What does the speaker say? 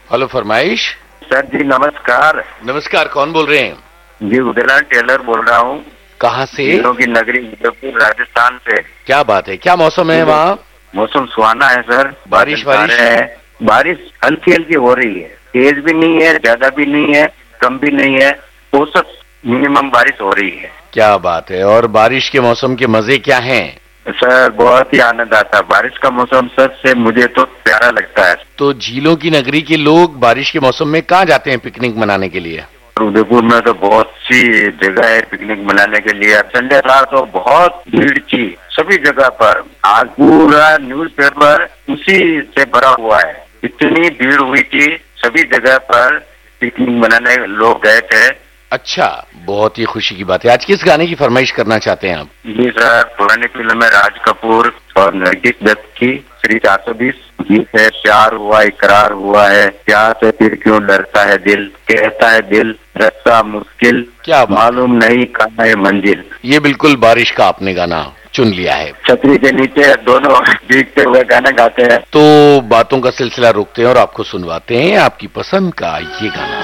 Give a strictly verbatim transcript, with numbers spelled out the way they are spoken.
Hello, फरमाइश। Sir जी नमस्कार। नमस्कार, कौन बोल रहे हैं? जी उदयलाल टेलर बोल रहा हूँ। कहाँ से? झीलों की नगरी उदयपुर, राजस्थान से। क्या बात है, क्या मौसम है वहाँ? मौसम सुहाना है सर। बारिश बारिश है, बारिश हल्की हल्की हो रही है, तेज भी नहीं है, ज्यादा भी नहीं है, कम भी नहीं है, औसत मिनिमम बारिश हो रही है। क्या बात है। और बारिश के मौसम के मजे क्या हैं? सर बहुत ही आनंद आता है। बारिश का मौसम सच से मुझे तो प्यारा लगता है। तो झीलों की नगरी के लोग बारिश के मौसम में कहाँ जाते हैं पिकनिक मनाने के लिए? उदयपुर में तो बहुत सी जगह है पिकनिक मनाने के लिए। संडे रात तो बहुत भीड़ थी सभी जगह पर। आज पूरा न्यूज़पेपर उसी से भरा हुआ है। इतनी भीड़ हुई थी, सभी जगह पर पिकनिक मनाने लोग गए थे। अच्छा, बहुत ही खुशी की बात है। आज किस गाने की फरमाइश करना चाहते हैं आप? जी सर, पुरानी फिल्म है राज कपूर और नरगिस दत्त की, श्री चार सौ बीस गीत है। प्यार हुआ इकरार हुआ है, प्यार से फिर क्यों डरता है दिल, कहता है दिल रास्ता मुश्किल, क्या मालूम नहीं कहाँ है मंजिल। ये बिल्कुल बारिश का आपने गाना चुन लिया है। छतरी के नीचे दोनों भीगते हुए गाना गाते हैं। तो बातों का सिलसिला रोकते हैं और आपको सुनवाते हैं आपकी पसंद का ये गाना।